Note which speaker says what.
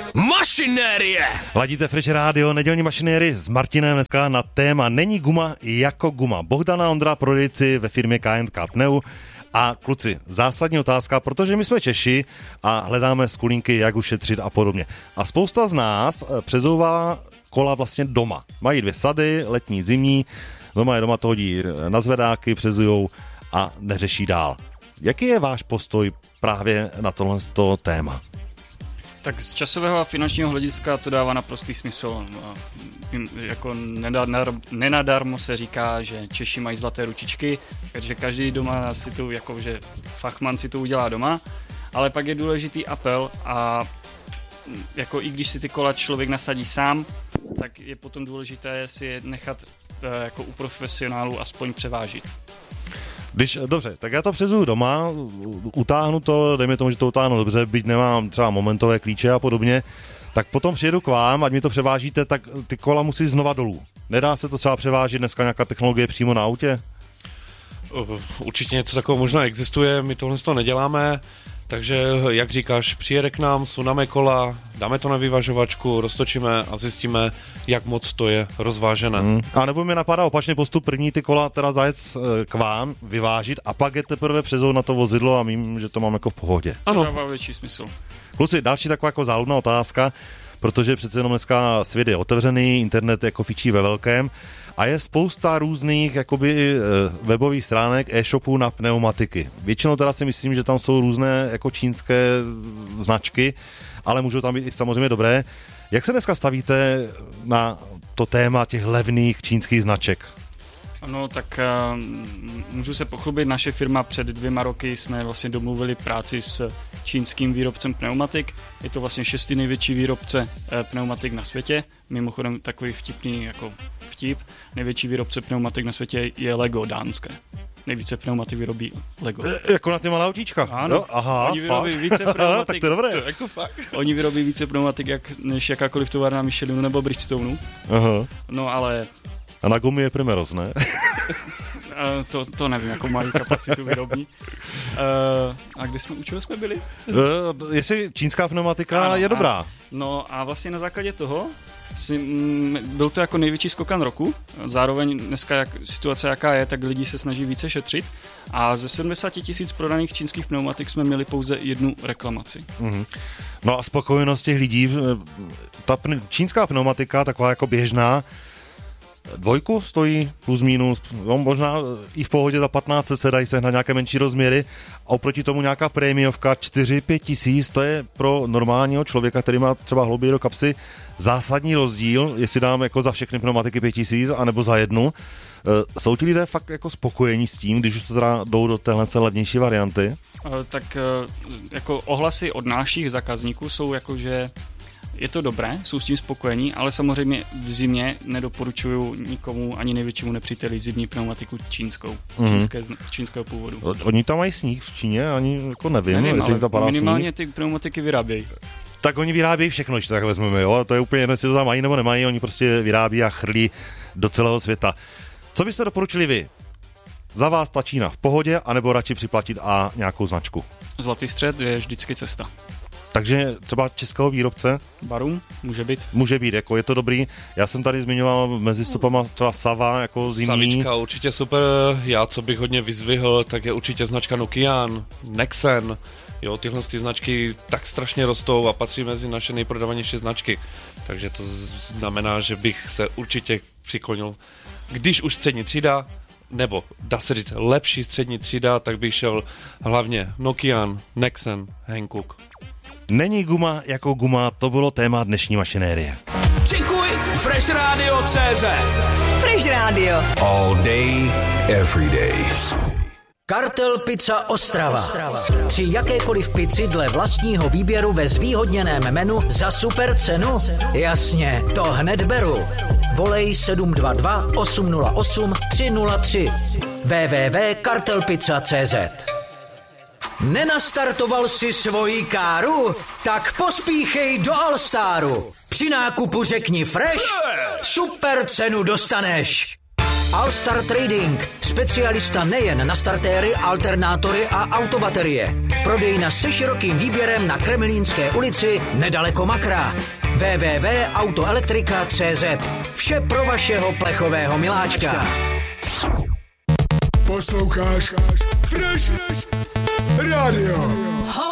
Speaker 1: Mašinérie!
Speaker 2: Ladíte Fresh Radio, nedělní mašinéry s Martinem dneska na téma Není guma jako guma. Bohdana Ondra, prodejci ve firmě KNK Pneu. A kluci, zásadní otázka, protože my jsme Češi a hledáme skulínky, jak ušetřit a podobně. A spousta z nás přezouvá kola vlastně doma. Mají 2 sady, letní, zimní, doma to hodí na zvedáky, přezujou a neřeší dál. Jaký je váš postoj právě na tohle téma?
Speaker 3: Tak z časového a finančního hlediska to dává naprostý smysl. Jako nenadarmo se říká, že Češi mají zlaté ručičky, takže každý doma si to, jakože fachman si to udělá doma, ale pak je důležitý apel a jako i když si ty kola člověk nasadí sám, tak je potom důležité si je nechat jako u profesionálů aspoň převážit.
Speaker 2: Dobře, tak já to přezuju doma, utáhnu to, dejme tomu, že to utáhnu dobře, byť nemám třeba momentové klíče a podobně, tak potom přijedu k vám, ať mi to převážíte, tak ty kola musí znova dolů. Nedá se to třeba převážit dneska nějaká technologie přímo na autě?
Speaker 4: Určitě něco takového možná existuje, my tohle z toho neděláme, takže jak říkáš, přijede k nám, suneme kola, dáme to na vyvažovačku, roztočíme a zjistíme, jak moc to je rozvážené.
Speaker 2: A nebo mi napadá opačný postup, první ty kola teda zajet k vám, vyvážit a pak je teprve přezout na to vozidlo a vím, že to mám jako v pohodě.
Speaker 3: Ano. To dává větší smysl.
Speaker 2: Kluci, další taková jako záludná otázka, protože přece jenom dneska svět je otevřený, internet jako fičí ve velkém a je spousta různých jakoby webových stránek e-shopů na pneumatiky. Většinou teda si myslím, že tam jsou různé jako čínské značky, ale můžou tam být i samozřejmě dobré. Jak se dneska stavíte na to téma těch levných čínských značek?
Speaker 3: No tak můžu se pochlubit, naše firma před 2 roky jsme vlastně domluvili práci s čínským výrobcem pneumatik. Je to vlastně 6. největší výrobce pneumatik na světě. Mimochodem takový vtipný jako vtip. Největší výrobce pneumatik na světě je Lego dánské. Nejvíce pneumatik vyrobí Lego.
Speaker 2: Jako na ty malé autíčka?
Speaker 3: Ano,
Speaker 2: jo? Aha,
Speaker 3: oni vyrobí více pneumatik.
Speaker 2: Tak to je dobré.
Speaker 3: To jako fakt. Oni vyrobí více pneumatik než jakákoliv továrna Michelinu nebo Bridgestoneu.
Speaker 2: Aha.
Speaker 3: No ale...
Speaker 2: A na gumy je Primeros, ne?
Speaker 3: To nevím, jakou mají kapacitu výrobní. A u čeho jsme byli?
Speaker 2: Jestli čínská pneumatika je dobrá.
Speaker 3: No a vlastně na základě toho byl to jako největší skokan roku. Zároveň dneska situace jaká je, tak lidi se snaží více šetřit. A ze 70 000 prodaných čínských pneumatik jsme měli pouze 1 reklamaci. Mm-hmm.
Speaker 2: No a spokojenost těch lidí, ta čínská pneumatika, taková jako běžná, 2 stojí plus minus, no, možná i v pohodě za 15 se dají sehnat nějaké menší rozměry a oproti tomu nějaká prémiovka 4-5 tisíc, to je pro normálního člověka, který má třeba hlouběji do kapsy, zásadní rozdíl, jestli dám jako za všechny pneumatiky 5 tisíc anebo za 1. Jsou ti lidé fakt jako spokojení s tím, když už to teda jdou do téhle levnější varianty?
Speaker 3: Tak jako ohlasy od našich zákazníků jsou jako, že je to dobré, jsou s tím spokojení, ale samozřejmě v zimě nedoporučuju nikomu ani největšímu nepříteli zimní pneumatiku čínskou, čínského původu.
Speaker 2: Oni tam mají sníh v Číně, ani jako nevím jestli jim tam padá
Speaker 3: minimálně
Speaker 2: sníh.
Speaker 3: Ty pneumatiky vyrábějí.
Speaker 2: Tak oni vyrábějí všechno, když to tak vezmeme, jo? To je úplně jedno, jestli to tam mají nebo nemají, oni prostě vyrábí a chrlí do celého světa. Co byste doporučili vy? Za vás tlačína v pohodě, anebo radši připlatit a nějakou značku?
Speaker 3: Zlatý střed je vždycky cesta.
Speaker 2: Takže třeba českého výrobce?
Speaker 3: Barum, může být.
Speaker 2: Může být, jako je to dobrý. Já jsem tady zmiňoval mezi stopama třeba Sava, jako zimní.
Speaker 4: Savička, určitě super. Já, co bych hodně vyzvihl, tak je určitě značka Nokian, Nexen. Jo, tyhle značky tak strašně rostou a patří mezi naše nejprodávanější značky. Takže to znamená, že bych se určitě přiklonil, když už střední třída, nebo dá se říct lepší střední třída, tak bych šel hlavně Nokian, Nexen, Hankook.
Speaker 2: Není guma jako guma, to bylo téma dnešní mašinérie.
Speaker 1: Čekuj Fresh Radio.cz
Speaker 5: Fresh Radio.
Speaker 1: All day, every day.
Speaker 6: Kartel Pizza Ostrava. 3 jakékoliv pici dle vlastního výběru ve zvýhodněném menu za super cenu? Jasně, to hned beru. Volej 722 808 303 www.kartelpizza.cz. Nenastartoval si svoji káru? Tak pospíchej do Allstaru. Při nákupu řekni Fresh, super cenu dostaneš. All-Star Trading, specialista nejen na startéry, alternátory a autobaterie. Prodejna se širokým výběrem na Kremelínské ulici nedaleko Makra. www.autoelektrika.cz. Vše pro vašeho plechového miláčka.
Speaker 7: Posloucháš Fresh Radio.